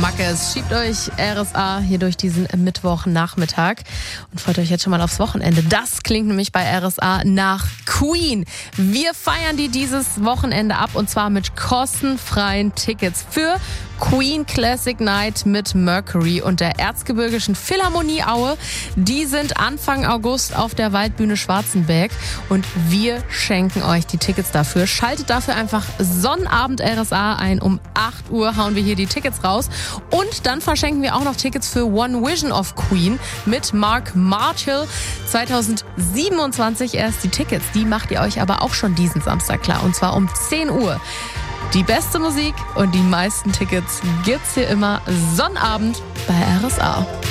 Mackes, schiebt euch RSA hier durch diesen Mittwochnachmittag und freut euch jetzt schon mal aufs Wochenende. Das klingt nämlich bei RSA nach Queen. Wir feiern die dieses Wochenende ab und zwar mit kostenfreien Tickets für Queen Classic Night mit Mercury und der Erzgebirgischen Philharmonie Aue. Die sind Anfang August auf der Waldbühne Schwarzenberg und wir schenken euch die Tickets dafür. Schaltet dafür einfach Sonnabend RSA ein. Um 8 Uhr hauen wir hier die Tickets raus. Und dann verschenken wir auch noch Tickets für One Vision of Queen mit Mark Martel. 2027 erst die Tickets. Die macht ihr euch aber auch schon diesen Samstag klar. Und zwar um 10 Uhr. Die beste Musik und die meisten Tickets gibt's hier immer Sonnabend bei RSA.